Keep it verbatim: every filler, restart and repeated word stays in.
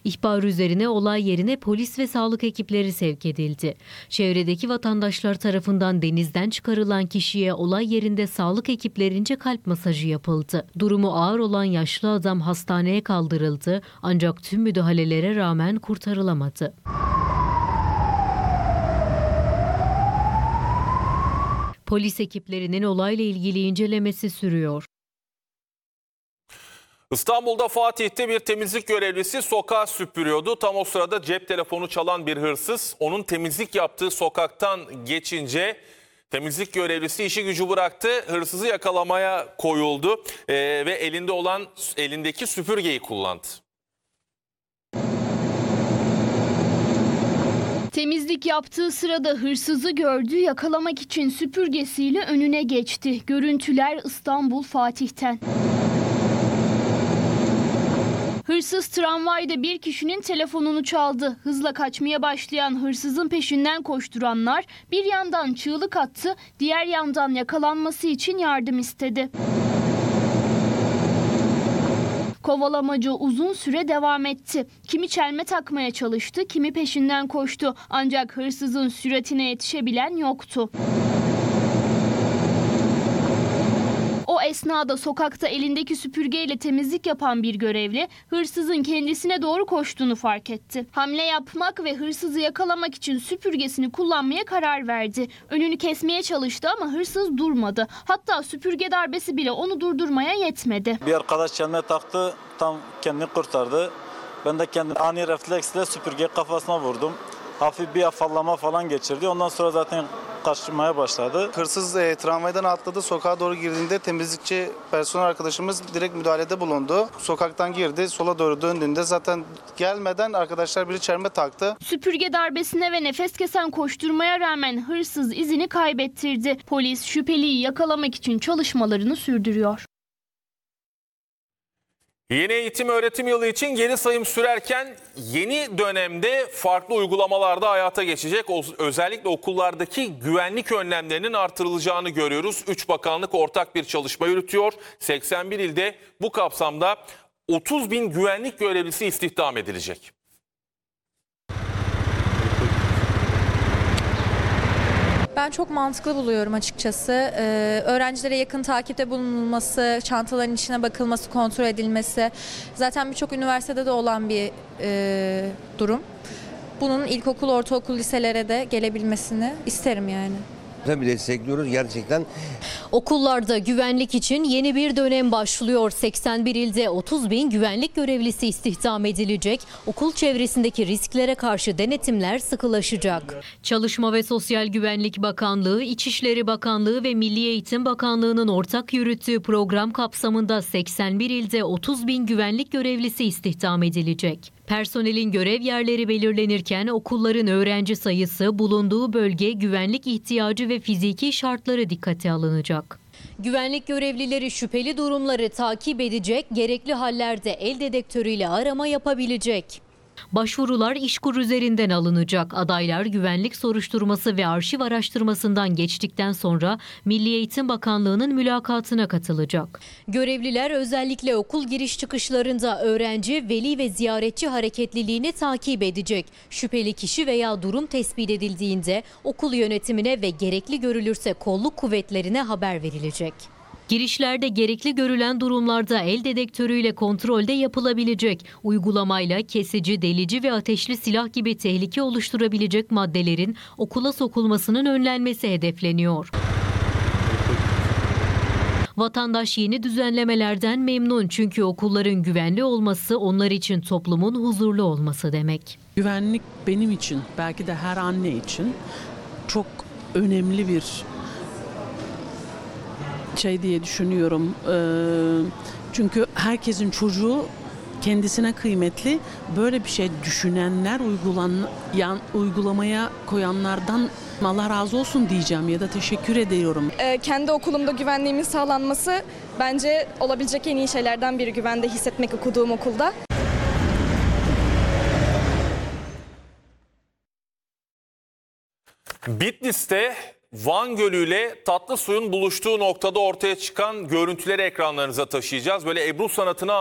İhbar üzerine olay yerine polis ve sağlık ekipleri sevk edildi. Çevredeki vatandaşlar tarafından denizden çıkarılan kişiye olay yerinde sağlık ekiplerince kalp masajı yapıldı. Durumu ağır olan yaşlı adam hastaneye kaldırıldı ancak tüm müdahalelere rağmen kurtarılamadı. Polis ekiplerinin olayla ilgili incelemesi sürüyor. İstanbul'da Fatih'te bir temizlik görevlisi sokağı süpürüyordu. Tam o sırada cep telefonu çalan bir hırsız onun temizlik yaptığı sokaktan geçince temizlik görevlisi işi gücü bıraktı. Hırsızı yakalamaya koyuldu ee, ve elinde olan elindeki süpürgeyi kullandı. Temizlik yaptığı sırada hırsızı gördü, yakalamak için süpürgesiyle önüne geçti. Görüntüler İstanbul Fatih'ten. Hırsız tramvayda bir kişinin telefonunu çaldı. Hızla kaçmaya başlayan hırsızın peşinden koşturanlar bir yandan çığlık attı, diğer yandan yakalanması için yardım istedi. Kovalamacı uzun süre devam etti. Kimi çelme takmaya çalıştı, kimi peşinden koştu. Ancak hırsızın süratine yetişebilen yoktu. O esnada sokakta elindeki süpürgeyle temizlik yapan bir görevli hırsızın kendisine doğru koştuğunu fark etti. Hamle yapmak ve hırsızı yakalamak için süpürgesini kullanmaya karar verdi. Önünü kesmeye çalıştı ama hırsız durmadı. Hatta süpürge darbesi bile onu durdurmaya yetmedi. Bir arkadaş çelme taktı, tam kendini kurtardı. Ben de kendi ani refleksle süpürgeyi kafasına vurdum. Hafif bir afallama falan geçirdi. Ondan sonra zaten kaçmaya başladı. Hırsız e, tramvaydan atladı. Sokağa doğru girdiğinde temizlikçi personel arkadaşımız direkt müdahalede bulundu. Sokaktan girdi. Sola doğru döndüğünde zaten gelmeden arkadaşlar biri çelme taktı. Süpürge darbesine ve nefes kesen koşturmaya rağmen hırsız izini kaybettirdi. Polis şüpheliyi yakalamak için çalışmalarını sürdürüyor. Yeni eğitim öğretim yılı için geri sayım sürerken yeni dönemde farklı uygulamalar da hayata geçecek. Özellikle okullardaki güvenlik önlemlerinin artırılacağını görüyoruz. Üç bakanlık ortak bir çalışma yürütüyor. seksen bir ilde bu kapsamda otuz bin güvenlik görevlisi istihdam edilecek. Ben çok mantıklı buluyorum açıkçası. Ee, öğrencilere yakın takipte bulunulması, çantaların içine bakılması, kontrol edilmesi zaten birçok üniversitede de olan bir e, durum. Bunun ilkokul, ortaokul, liselere de gelebilmesini isterim yani. Tabii destekliyoruz gerçekten. Okullarda güvenlik için yeni bir dönem başlıyor. seksen bir ilde otuz bin güvenlik görevlisi istihdam edilecek. Okul çevresindeki risklere karşı denetimler sıkılaşacak. Çalışma ve Sosyal Güvenlik Bakanlığı, İçişleri Bakanlığı ve Milli Eğitim Bakanlığı'nın ortak yürüttüğü program kapsamında seksen bir ilde otuz bin güvenlik görevlisi istihdam edilecek. Personelin görev yerleri belirlenirken okulların öğrenci sayısı, bulunduğu bölge, güvenlik ihtiyacı ve fiziki şartları dikkate alınacak. Güvenlik görevlileri şüpheli durumları takip edecek, gerekli hallerde el dedektörüyle arama yapabilecek. Başvurular İşkur üzerinden alınacak. Adaylar güvenlik soruşturması ve arşiv araştırmasından geçtikten sonra Milli Eğitim Bakanlığı'nın mülakatına katılacak. Görevliler özellikle okul giriş çıkışlarında öğrenci, veli ve ziyaretçi hareketliliğini takip edecek. Şüpheli kişi veya durum tespit edildiğinde okul yönetimine ve gerekli görülürse kolluk kuvvetlerine haber verilecek. Girişlerde gerekli görülen durumlarda el dedektörüyle kontrolde yapılabilecek. Uygulamayla kesici, delici ve ateşli silah gibi tehlike oluşturabilecek maddelerin okula sokulmasının önlenmesi hedefleniyor. Vatandaş yeni düzenlemelerden memnun çünkü okulların güvenli olması onlar için toplumun huzurlu olması demek. Güvenlik benim için, belki de her anne için çok önemli bir şey diye düşünüyorum. Çünkü herkesin çocuğu kendisine kıymetli. Böyle bir şey düşünenler, uygulayan, uygulamaya koyanlardan Allah razı olsun diyeceğim ya da teşekkür ediyorum. Kendi okulumda güvenliğimin sağlanması bence olabilecek en iyi şeylerden biri, güvende hissetmek okuduğum okulda. Bitlis'te Van Gölü ile tatlı suyun buluştuğu noktada ortaya çıkan görüntüleri ekranlarınıza taşıyacağız. Böyle Ebru sanatına